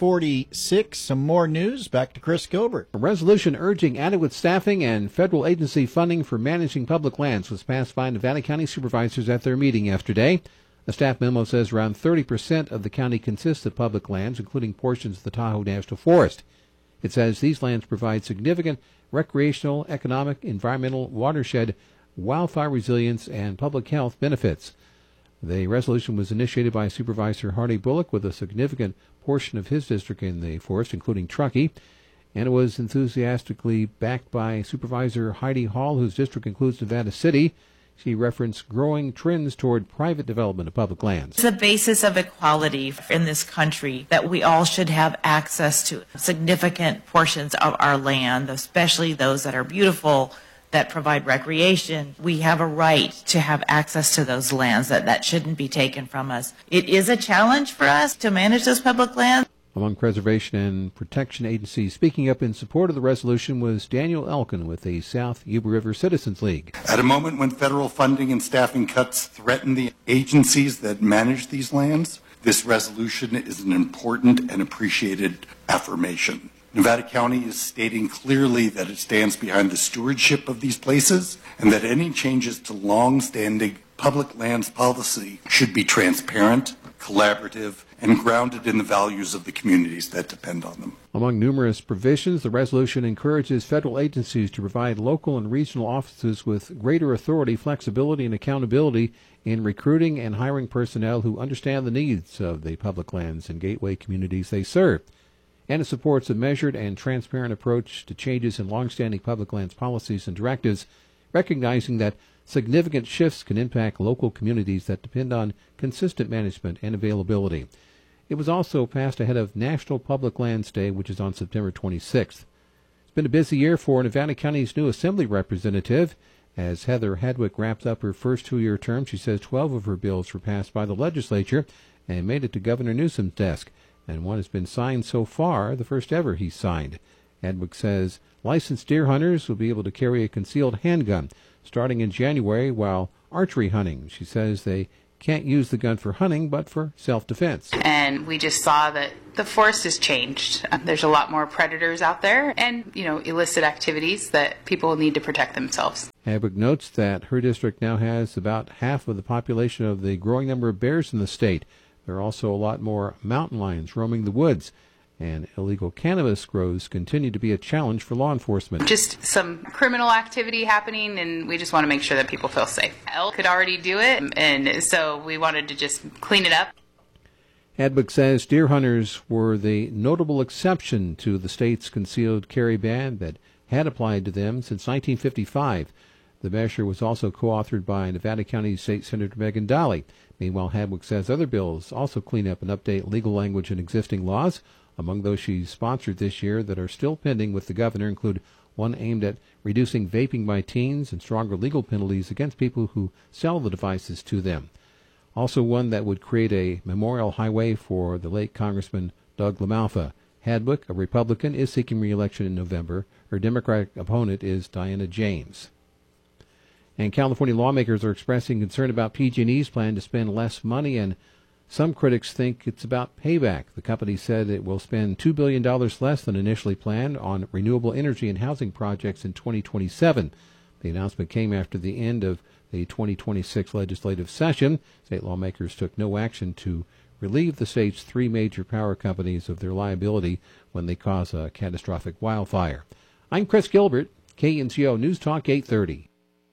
7:46. Some more news. Back to Chris Gilbert. A resolution urging adequate staffing and federal agency funding for managing public lands was passed by Nevada County supervisors at their meeting yesterday. The staff memo says around 30% of the county consists of public lands, including portions of the Tahoe National Forest. It says these lands provide significant recreational, economic, environmental, watershed, wildfire resilience, and public health benefits. The resolution was initiated by Supervisor Hardy Bullock with a significant portion of his district in the forest, including Truckee, and it was enthusiastically backed by Supervisor Heidi Hall, whose district includes Nevada City. She referenced growing trends toward private development of public lands. It's the basis of equality in this country that we all should have access to significant portions of our land, especially those that are beautiful, that provide recreation. We have a right to have access to those lands. That shouldn't be taken from us. It is a challenge for us to manage those public lands. Among preservation and protection agencies speaking up in support of the resolution was Daniel Elkin with the South Yuba River Citizens League. At a moment when federal funding and staffing cuts threaten the agencies that manage these lands, this resolution is an important and appreciated affirmation. Nevada County is stating clearly that it stands behind the stewardship of these places and that any changes to long-standing public lands policy should be transparent, collaborative, and grounded in the values of the communities that depend on them. Among numerous provisions, the resolution encourages federal agencies to provide local and regional offices with greater authority, flexibility, and accountability in recruiting and hiring personnel who understand the needs of the public lands and gateway communities they serve. And it supports a measured and transparent approach to changes in longstanding public lands policies and directives, recognizing that significant shifts can impact local communities that depend on consistent management and availability. It was also passed ahead of National Public Lands Day, which is on September 26th. It's been a busy year for Nevada County's new Assembly representative. As Heather Hadwick wraps up her first 2-year term, she says 12 of her bills were passed by the legislature and made it to Governor Newsom's desk. And one has been signed so far, the first ever he's signed. Hadwick says licensed deer hunters will be able to carry a concealed handgun starting in January, while archery hunting, she says they can't use the gun for hunting, but for self-defense. And we just saw that the forest has changed. There's a lot more predators out there and, illicit activities that people need to protect themselves. Hadwick notes that her district now has about half of the population of the growing number of bears in the state. There are also a lot more mountain lions roaming the woods, and illegal cannabis grows continue to be a challenge for law enforcement. Just some criminal activity happening, and we just want to make sure that people feel safe. Elk could already do it, and so we wanted to just clean it up. Hadwick says deer hunters were the notable exception to the state's concealed carry ban that had applied to them since 1955. The measure was also co-authored by Nevada County State Senator Megan Daly. Meanwhile, Hadwick says other bills also clean up and update legal language in existing laws. Among those she's sponsored this year that are still pending with the governor include one aimed at reducing vaping by teens and stronger legal penalties against people who sell the devices to them. Also one that would create a memorial highway for the late Congressman Doug LaMalfa. Hadwick, a Republican, is seeking re-election in November. Her Democratic opponent is Diana James. And California lawmakers are expressing concern about PG&E's plan to spend less money, and some critics think it's about payback. The company said it will spend $2 billion less than initially planned on renewable energy and housing projects in 2027. The announcement came after the end of the 2026 legislative session. State lawmakers took no action to relieve the state's three major power companies of their liability when they cause a catastrophic wildfire. I'm Chris Gilbert, KNCO News Talk 830.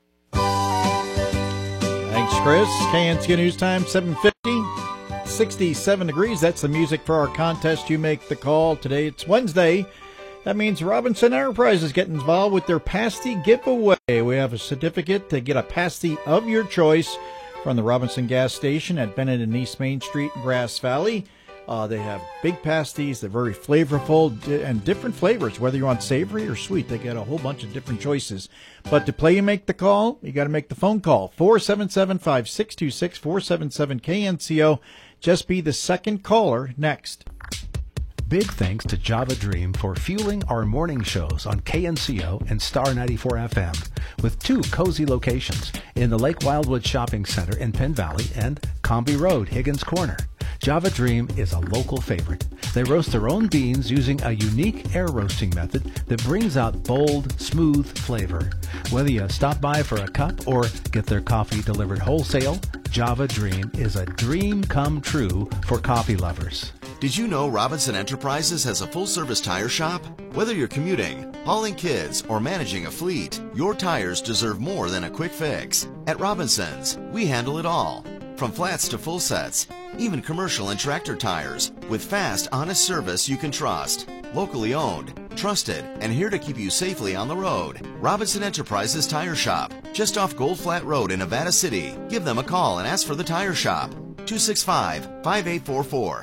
Thanks, Chris. KNCO News Time, 7:50. 67 degrees. That's the music for our contest. You make the call. Today it's Wednesday. That means Robinson Enterprises getting involved with their pasty giveaway. We have a certificate to get a pasty of your choice from the Robinson gas station at Bennett and East Main Street in Grass Valley. They have big pasties. They're very flavorful and different flavors, whether you want savory or sweet. They got a whole bunch of different choices. But to play You Make the Call, you got to make the phone call. 477-5626, 477-KNCO. Just be the second caller next. Big thanks to Java Dream for fueling our morning shows on KNCO and Star 94 FM with two cozy locations in the Lake Wildwood Shopping Center in Penn Valley and Comby Road, Higgins Corner. Java Dream is a local favorite. They roast their own beans using a unique air roasting method that brings out bold, smooth flavor. Whether you stop by for a cup or get their coffee delivered wholesale, Java Dream is a dream come true for coffee lovers. Did you know Robinson Enterprises has a full-service tire shop? Whether you're commuting, hauling kids, or managing a fleet, your tires deserve more than a quick fix. At Robinson's, we handle it all. From flats to full sets, even commercial and tractor tires, with fast, honest service you can trust. Locally owned, trusted, and here to keep you safely on the road. Robinson Enterprises Tire Shop, just off Gold Flat Road in Nevada City. Give them a call and ask for the Tire Shop. 265-5844.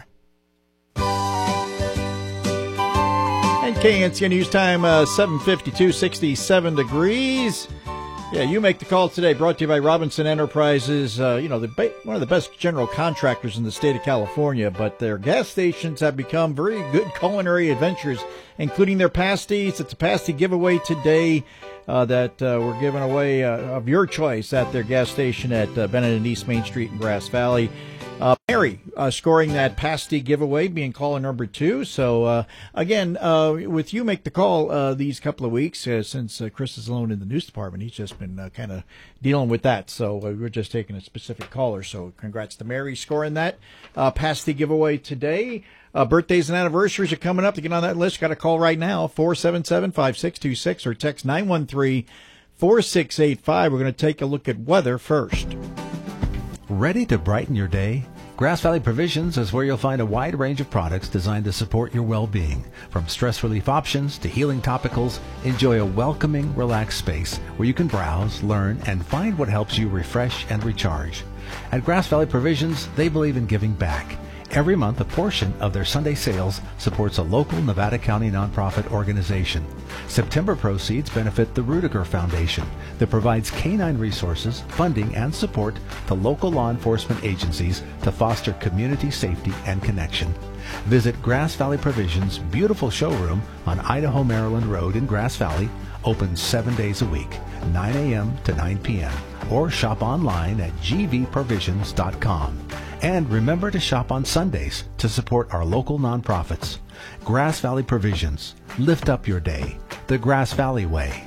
And KNCO News Time, 7:52, 67 degrees. Yeah, you make the call today. Brought to you by Robinson Enterprises. One of the best general contractors in the state of California, but their gas stations have become very good culinary adventures, including their pasties. It's a pasty giveaway today that we're giving away of your choice at their gas station at Bennett and East Main Street in Grass Valley. Mary scoring that pasty giveaway, being caller number 2. So, again, with You Make the Call these couple of weeks, since Chris is alone in the news department, he's just been kind of dealing with that. So we're just taking a specific caller. So congrats to Mary scoring that pasty giveaway today. Birthdays and anniversaries are coming up. To get on that list, got a call right now, 477-5626 or text 913-4685. We're going to take a look at weather first. Ready to brighten your day? Grass Valley Provisions is where you'll find a wide range of products designed to support your well-being. From stress relief options to healing topicals, enjoy a welcoming, relaxed space where you can browse, learn, and find what helps you refresh and recharge. At Grass Valley Provisions, they believe in giving back. Every month, a portion of their Sunday sales supports a local Nevada County nonprofit organization. September proceeds benefit the Rudiger Foundation that provides canine resources, funding, and support to local law enforcement agencies to foster community safety and connection. Visit Grass Valley Provisions' beautiful showroom on Idaho-Maryland Road in Grass Valley, open 7 days a week, 9 a.m. to 9 p.m. or shop online at gvprovisions.com. And remember to shop on Sundays to support our local nonprofits. Grass Valley Provisions. Lift up your day. The Grass Valley way.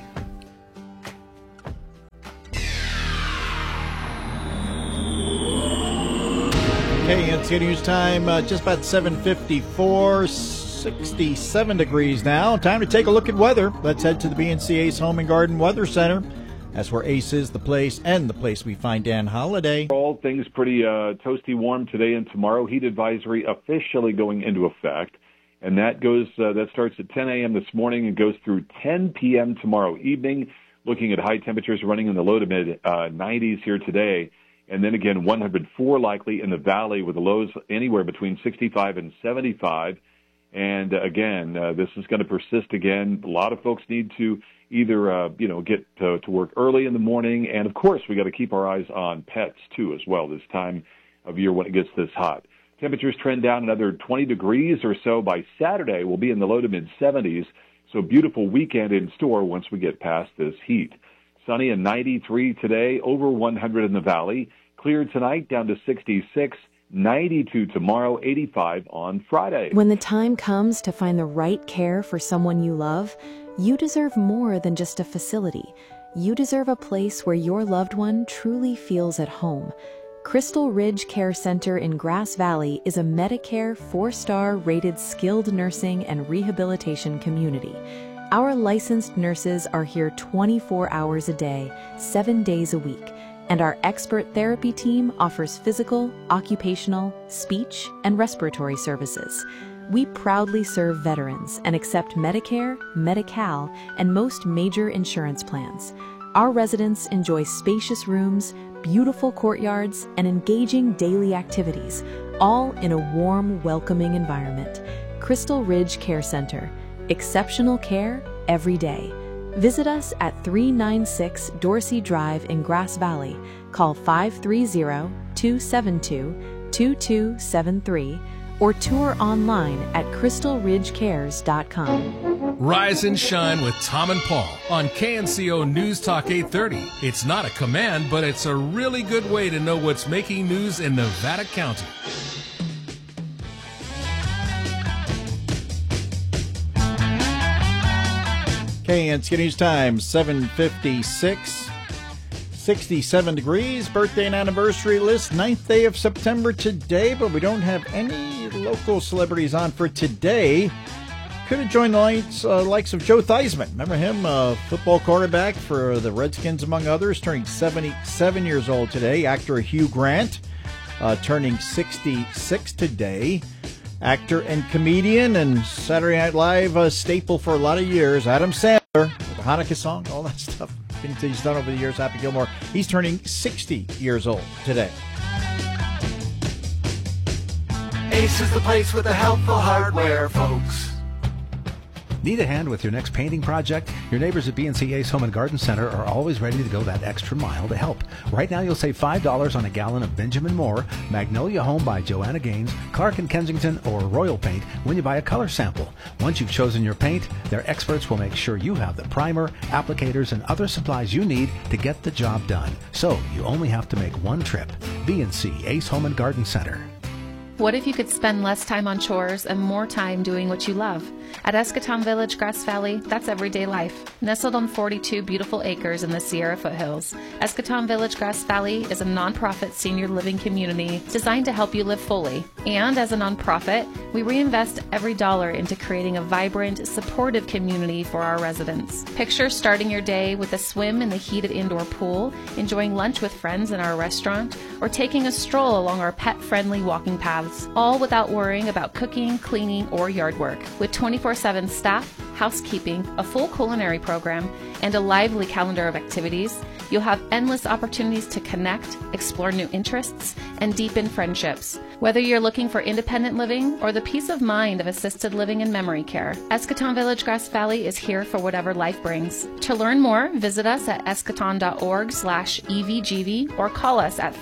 Okay, it's news time, just about 7:54, 67 degrees now. Time to take a look at weather. Let's head to the BNC Ace Home and Garden Weather Center. That's where Ace is the place, and the place we find Dan Holliday. All things pretty toasty warm today and tomorrow. Heat advisory officially going into effect, and that starts at 10 a.m. this morning and goes through 10 p.m. tomorrow evening. Looking at high temperatures running in the low to mid 90s here today. And then again, 104 likely in the valley with the lows anywhere between 65 and 75. And again, this is going to persist again. A lot of folks need to either, get to work early in the morning. And of course, we got to keep our eyes on pets too as well this time of year when it gets this hot. Temperatures trend down another 20 degrees or so by Saturday. We'll be in the low to mid 70s. So beautiful weekend in store once we get past this heat. Sunny and 93 today, over 100 in the valley. Clear tonight, down to 66, 92 tomorrow, 85 on Friday. When the time comes to find the right care for someone you love, you deserve more than just a facility. You deserve a place where your loved one truly feels at home. Crystal Ridge Care Center in Grass Valley is a Medicare 4-star rated skilled nursing and rehabilitation community. Our licensed nurses are here 24 hours a day, 7 days a week, and our expert therapy team offers physical, occupational, speech, and respiratory services. We proudly serve veterans and accept Medicare, Medi-Cal, and most major insurance plans. Our residents enjoy spacious rooms, beautiful courtyards, and engaging daily activities, all in a warm, welcoming environment. Crystal Ridge Care Center. Exceptional care every day. Visit us at 396 Dorsey Drive in Grass Valley. Call 530-272-2273 or tour online at crystalridgecares.com. Rise and shine with Tom and Paul on KNCO News Talk 830. It's not a command, but it's a really good way to know what's making news in Nevada County. KNCO News Time, 7:56, 67 degrees, birthday and anniversary list, 9th day of September today, but we don't have any local celebrities on for today. Could have joined the likes of Joe Theismann. Remember him, football quarterback for the Redskins, among others, turning 77 years old today. Actor Hugh Grant, turning 66 today. Actor and comedian and Saturday Night Live staple for a lot of years, Adam Sandler, the Hanukkah song, all that stuff he's done over the years, Happy Gilmore. He's turning 60 years old today. Ace is the place with the helpful hardware, folks. Need a hand with your next painting project? Your neighbors at BNC Ace Home and Garden Center are always ready to go that extra mile to help. Right now, you'll save $5 on a gallon of Benjamin Moore, Magnolia Home by Joanna Gaines, Clark & Kensington, or Royal Paint when you buy a color sample. Once you've chosen your paint, their experts will make sure you have the primer, applicators, and other supplies you need to get the job done. So you only have to make one trip. BNC Ace Home and Garden Center. What if you could spend less time on chores and more time doing what you love? At Eschaton Village, Grass Valley, that's everyday life. Nestled on 42 beautiful acres in the Sierra foothills, Eschaton Village, Grass Valley is a nonprofit senior living community designed to help you live fully. And as a nonprofit, we reinvest every dollar into creating a vibrant, supportive community for our residents. Picture starting your day with a swim in the heated indoor pool, enjoying lunch with friends in our restaurant, or taking a stroll along our pet-friendly walking paths, all without worrying about cooking, cleaning, or yard work. With 24/7 staff, housekeeping, a full culinary program, and a lively calendar of activities, you'll have endless opportunities to connect, explore new interests, and deepen friendships. Whether you're looking for independent living or the peace of mind of assisted living and memory care, Eschaton Village, Grass Valley is here for whatever life brings. To learn more, visit us at eschaton.org/EVGV or call us at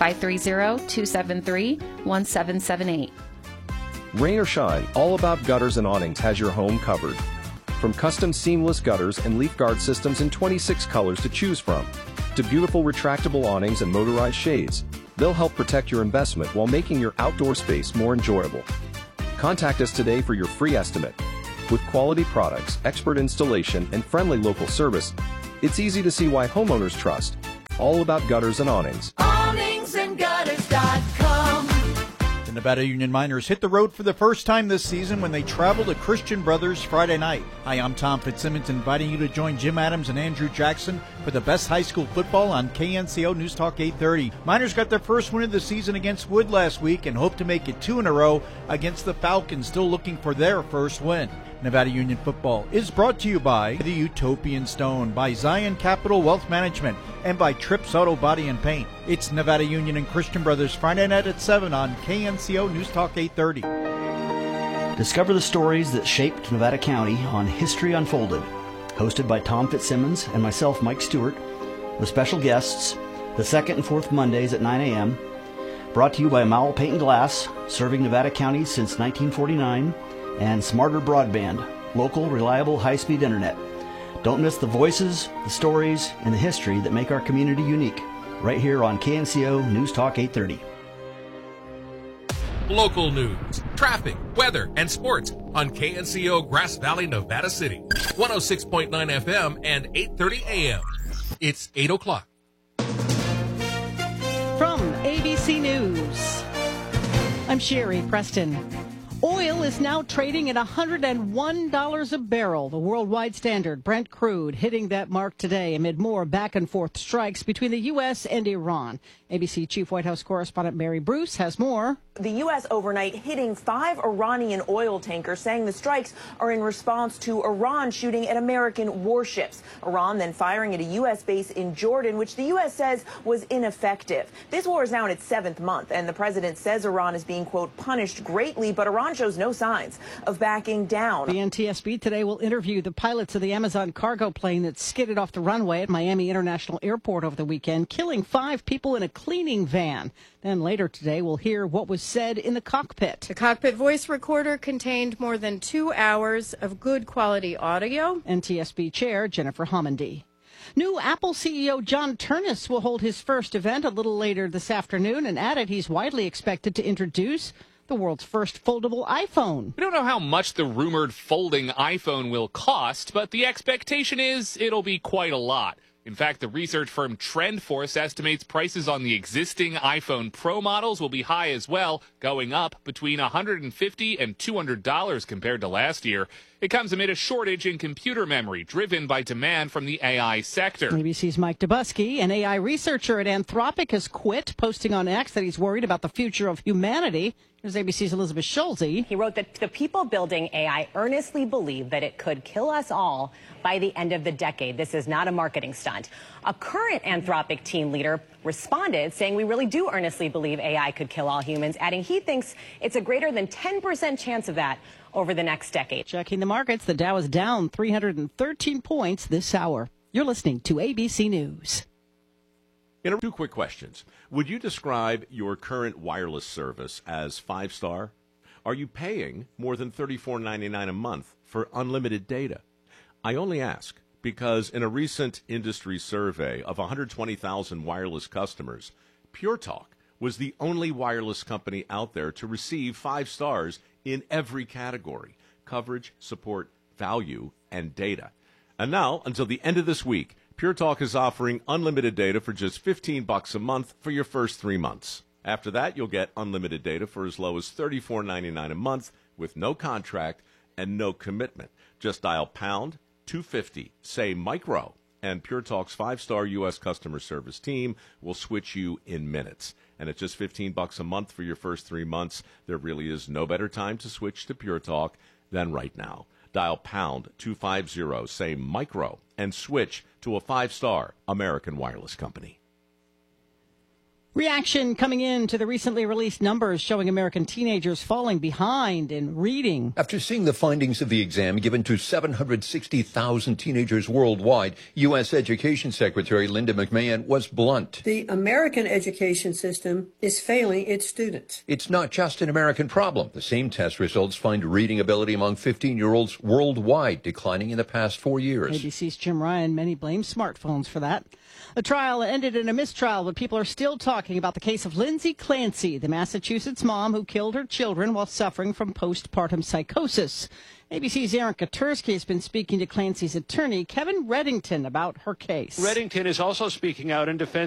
530-273-1778. Rain or shine, All About Gutters and Awnings has your home covered. From custom seamless gutters and leaf guard systems in 26 colors to choose from, to beautiful retractable awnings and motorized shades, they'll help protect your investment while making your outdoor space more enjoyable. Contact us today for your free estimate. With quality products, expert installation, and friendly local service, it's easy to see why homeowners trust All About Gutters and Awnings. AwningsandGutters.com. The Nevada Union Miners hit the road for the first time this season when they travel to Christian Brothers Friday night. Hi, I'm Tom Fitzsimmons, inviting you to join Jim Adams and Andrew Jackson for the best high school football on KNCO News Talk 830. Miners got their first win of the season against Wood last week and hope to make it 2 in a row against the Falcons, still looking for their first win. Nevada Union Football is brought to you by the Utopian Stone, by Zion Capital Wealth Management, and by Trips Auto Body and Paint. It's Nevada Union and Christian Brothers Friday night at 7 on KNCO News Talk 830. Discover the stories that shaped Nevada County on History Unfolded, hosted by Tom Fitzsimmons and myself, Mike Stewart, with special guests the second and fourth Mondays at 9 a.m. Brought to you by Mowell Paint and Glass, serving Nevada County since 1949, and Smarter Broadband, local, reliable, high-speed internet. Don't miss the voices, the stories, and the history that make our community unique, right here on KNCO News Talk 830. Local news, traffic, weather, and sports on KNCO Grass Valley, Nevada City. 106.9 FM and 8:30 AM. It's 8 o'clock. From ABC News, I'm Sherry Preston. Oil is now trading at $101 a barrel, the worldwide standard, Brent crude, hitting that mark today amid more back-and-forth strikes between the U.S. and Iran. ABC Chief White House correspondent Mary Bruce has more. The U.S. overnight hitting 5 Iranian oil tankers, saying the strikes are in response to Iran shooting at American warships. Iran then firing at a U.S. base in Jordan, which the U.S. says was ineffective. This war is now in its 7th month, and the president says Iran is being, quote, punished greatly, but Iran shows no signs of backing down. The NTSB today will interview the pilots of the Amazon cargo plane that skidded off the runway at Miami International Airport over the weekend, killing 5 people in a cleaning van. Then later today, we'll hear what was said in the cockpit. The cockpit voice recorder contained more than 2 hours of good quality audio. NTSB Chair Jennifer Homendy. New Apple CEO John Ternus will hold his first event a little later this afternoon, and at it, he's widely expected to introduce the world's first foldable iPhone. We don't know how much the rumored folding iPhone will cost, but the expectation is it'll be quite a lot. In fact, the research firm TrendForce estimates prices on the existing iPhone Pro models will be high as well, going up between $150 and $200 compared to last year. It comes amid a shortage in computer memory, driven by demand from the AI sector. ABC's Mike Dubusky, an AI researcher at Anthropic, has quit, posting on X that he's worried about the future of humanity. Here's ABC's Elizabeth Schulze. He wrote that the people building AI earnestly believe that it could kill us all by the end of the decade. This is not a marketing stunt. A current Anthropic team leader responded, saying we really do earnestly believe AI could kill all humans, adding he thinks it's a greater than 10% chance of that over the next decade. Checking the markets, the Dow is down 313 points this hour. You're listening to ABC News. Two quick questions. Would you describe your current wireless service as 5-star? Are you paying more than $34.99 a month for unlimited data? I only ask because in a recent industry survey of 120,000 wireless customers, Pure Talk was the only wireless company out there to receive 5 stars in every category: coverage, support, value, and data. And now, until the end of this week, Pure Talk is offering unlimited data for just $15 a month for your first 3 months. After that, you'll get unlimited data for as low as $34.99 a month with no contract and no commitment. Just dial pound 250, say micro, and Pure Talk's 5-star U.S. customer service team will switch you in minutes. And at just $15 a month for your first 3 months, there really is no better time to switch to Pure Talk than right now. Dial pound 250, say micro, and switch to a 5-star American wireless company. Reaction coming in to the recently released numbers showing American teenagers falling behind in reading. After seeing the findings of the exam given to 760,000 teenagers worldwide, U.S. Education Secretary Linda McMahon was blunt. The American education system is failing its students. It's not just an American problem. The same test results find reading ability among 15-year-olds worldwide declining in the past 4 years. ABC's Jim Ryan, many blame smartphones for that. The trial ended in a mistrial, but people are still talking about the case of Lindsay Clancy, the Massachusetts mom who killed her children while suffering from postpartum psychosis. ABC's Aaron Katursky has been speaking to Clancy's attorney, Kevin Reddington, about her case. Reddington is also speaking out in defense